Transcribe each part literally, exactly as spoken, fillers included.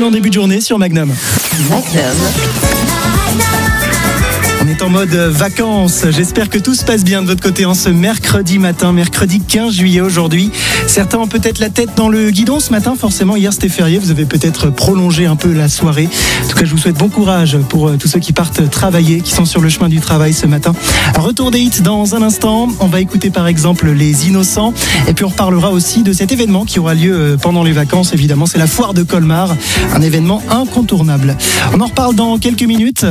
excellent début de journée sur Magnum. Magnum. On est en mode vacances. J'espère que tout se passe bien de votre côté en ce mercredi matin, mercredi quinze juillet aujourd'hui. Certains ont peut-être la tête dans le guidon ce matin. Forcément, hier c'était férié. Vous avez peut-être prolongé un peu la soirée. En tout cas, je vous souhaite bon courage pour tous ceux qui partent travailler, qui sont sur le chemin du travail ce matin. Retour des hits dans un instant. On va écouter par exemple Les Innocents. Et puis on reparlera aussi de cet événement qui aura lieu pendant les vacances. Évidemment, c'est la foire de Colmar. Un événement incontournable. On en reparle dans quelques minutes.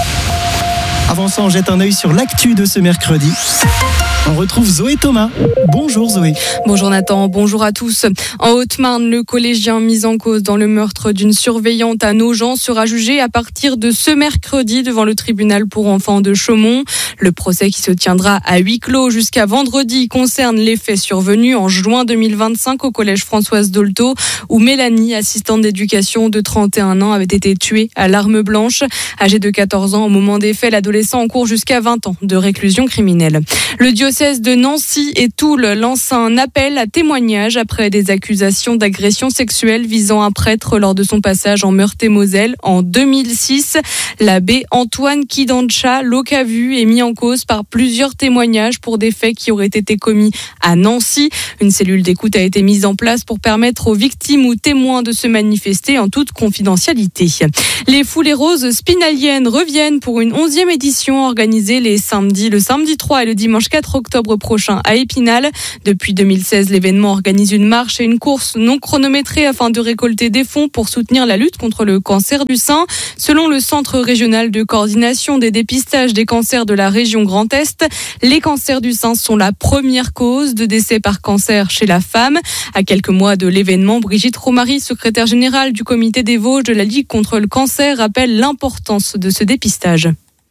Avant ça, on jette un œil sur l'actu de ce mercredi. On retrouve Zoé Thomas. Bonjour Zoé. Bonjour Nathan, bonjour à tous. En Haute-Marne, le collégien mis en cause dans le meurtre d'une surveillante à Nogent sera jugé à partir de ce mercredi devant le tribunal pour enfants de Chaumont. Le procès qui se tiendra à huis clos jusqu'à vendredi concerne les faits survenus en juin deux mille vingt-cinq au collège Françoise Dolto où Mélanie, assistante d'éducation de trente et un ans, avait été tuée à l'arme blanche. Âgée de quatorze ans au moment des faits, l'adolescent encourt jusqu'à vingt ans de réclusion criminelle. Le diocèse de Nancy et Toul lance un appel à témoignage après des accusations d'agression sexuelle visant un prêtre lors de son passage en Meurthe-et-Moselle en deux mille six. L'abbé Antoine Kidancha Locavu est mis en cause par plusieurs témoignages pour des faits qui auraient été commis à Nancy. Une cellule d'écoute a été mise en place pour permettre aux victimes ou témoins de se manifester en toute confidentialité. Les Foulées Roses spinaliennes reviennent pour une onzième édition organisée les samedis, le samedi trois et le dimanche quatre octobre prochain à Épinal. Depuis deux mille seize, l'événement organise une marche et une course non chronométrée afin de récolter des fonds pour soutenir la lutte contre le cancer du sein. Selon le Centre régional de coordination des dépistages des cancers de la région Grand Est, les cancers du sein sont la première cause de décès par cancer chez la femme. À quelques mois de l'événement, Brigitte Romary, secrétaire générale du comité des Vosges de la Ligue contre le cancer, rappelle l'importance de ce dépistage.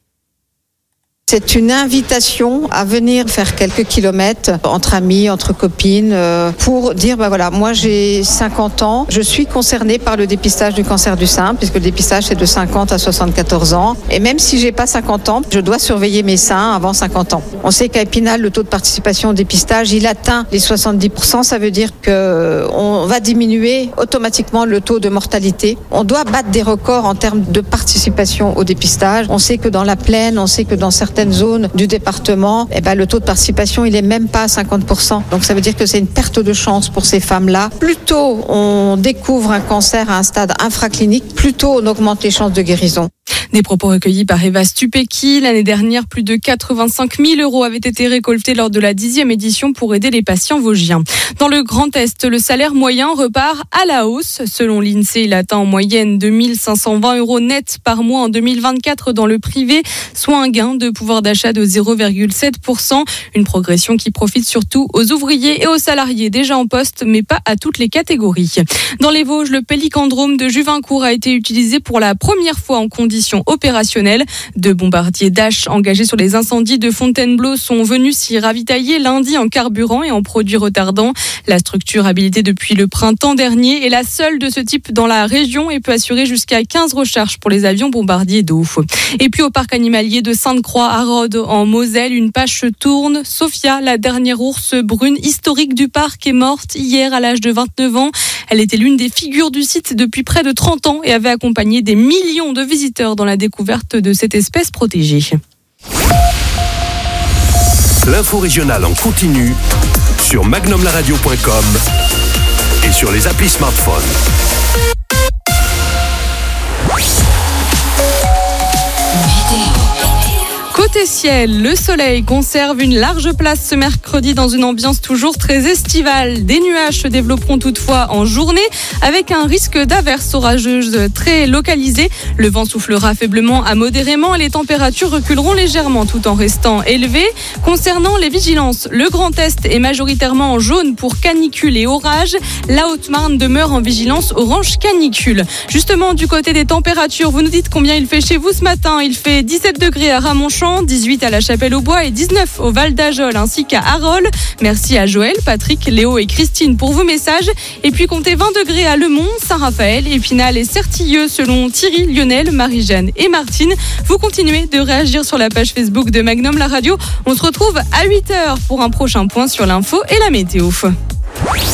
C'est une invitation à venir faire quelques kilomètres entre amis, entre copines, euh, pour dire, ben voilà, moi j'ai cinquante ans, je suis concernée par le dépistage du cancer du sein, puisque le dépistage c'est de cinquante à soixante-quatorze ans. Et même si j'ai pas cinquante ans, je dois surveiller mes seins avant cinquante ans. On sait qu'à Épinal, le taux de participation au dépistage, il atteint les soixante-dix pour cent. Ça veut dire qu'on va diminuer automatiquement le taux de mortalité. On doit battre des records en termes de participation au dépistage. On sait que dans la plaine, on sait que dans certaines zones du département, eh ben, le taux de participation, il est même pas à cinquante pour cent. Donc ça veut dire que c'est une perte de chance pour ces femmes-là. Plus tôt on découvre un cancer à un stade infraclinique, plus tôt on augmente les chances de guérison. Des propos recueillis par Eva Stupecki. L'année dernière, plus de quatre-vingt-cinq mille euros avaient été récoltés lors de la dixième édition pour aider les patients vosgiens. Dans le Grand Est, le salaire moyen repart à la hausse. Selon l'INSEE, il atteint en moyenne deux mille cinq cent vingt euros net par mois en deux mille vingt-quatre dans le privé, soit un gain de pouvoir d'achat de zéro virgule sept pour cent. Une progression qui profite surtout aux ouvriers et aux salariés déjà en poste, mais pas à toutes les catégories. Dans les Vosges, le pélicandrome de Juvincourt a été utilisé pour la première fois en conditions opérationnelles. Deux bombardiers Dash engagés sur les incendies de Fontainebleau sont venus s'y ravitailler lundi en carburant et en produits retardants. La structure habilitée depuis le printemps dernier est la seule de ce type dans la région et peut assurer jusqu'à quinze recharges pour les avions bombardiers d'eau. Et puis au parc animalier de Sainte-Croix à Rhodes en Moselle, une page se tourne. Sophia, la dernière ours brune historique du parc, est morte hier à l'âge de vingt-neuf ans. Elle était l'une des figures du site depuis près de trente ans et avait accompagné des millions de visiteurs dans la découverte de cette espèce protégée. L'info régionale en continu sur magnum la radio point com et sur les applis smartphones. Côté ciel, le soleil conserve une large place ce mercredi dans une ambiance toujours très estivale. Des nuages se développeront toutefois en journée avec un risque d'averses orageuses très localisées. Le vent soufflera faiblement à modérément et les températures reculeront légèrement tout en restant élevées. Concernant les vigilances, le Grand Est est majoritairement en jaune pour canicule et orage. La Haute-Marne demeure en vigilance orange canicule. Justement, du côté des températures, vous nous dites combien il fait chez vous ce matin. Il fait dix-sept degrés à Ramonchamp, dix-huit à la Chapelle-aux-Bois et dix-neuf au Val d'Ajol ainsi qu'à Arol. Merci à Joël, Patrick, Léo et Christine pour vos messages. Et puis comptez vingt degrés à Le Mont, Saint-Raphaël, Épinal et Certilleux selon Thierry, Lionel, Marie-Jeanne et Martine. Vous continuez de réagir sur la page Facebook de Magnum la radio. On se retrouve à huit heures pour un prochain point sur l'info et la météo.